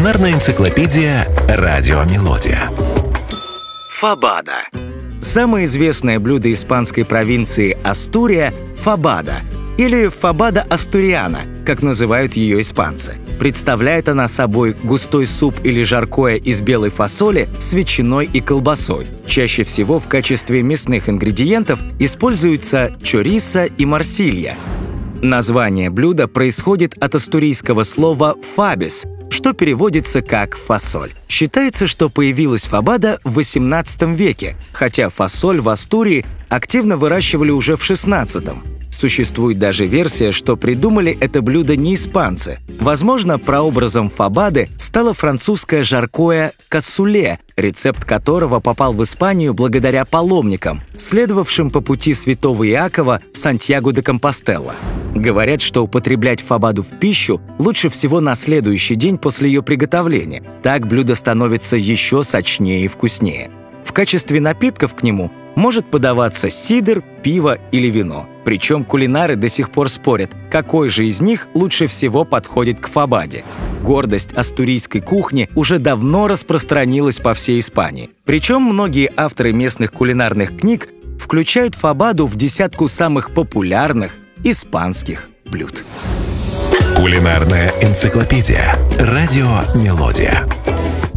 Кулинарная энциклопедия «Радио Мелодия». Фабада. Самое известное блюдо испанской провинции Астурия – фабада, или фабада астуриана, как называют ее испанцы. Представляет она собой густой суп или жаркое из белой фасоли с ветчиной и колбасой. Чаще всего в качестве мясных ингредиентов используются чориса и морсилья. Название блюда происходит от астурийского слова «фабис», что переводится как «фасоль». Считается, что появилась фабада в XVIII веке, хотя фасоль в Астурии активно выращивали уже в XVI. Существует даже версия, что придумали это блюдо не испанцы. Возможно, прообразом фабады стало французское жаркое «кассуле», рецепт которого попал в Испанию благодаря паломникам, следовавшим по пути святого Иакова в Сантьяго-де-Компостела. Говорят, что употреблять фабаду в пищу лучше всего на следующий день после ее приготовления. Так блюдо становится еще сочнее и вкуснее. В качестве напитков к нему может подаваться сидр, пиво или вино. Причем кулинары до сих пор спорят, какой же из них лучше всего подходит к фабаде. Гордость астурийской кухни уже давно распространилась по всей Испании. Причем многие авторы местных кулинарных книг включают фабаду в десятку самых популярных испанских блюд. Кулинарная энциклопедия «Радио Мелодия».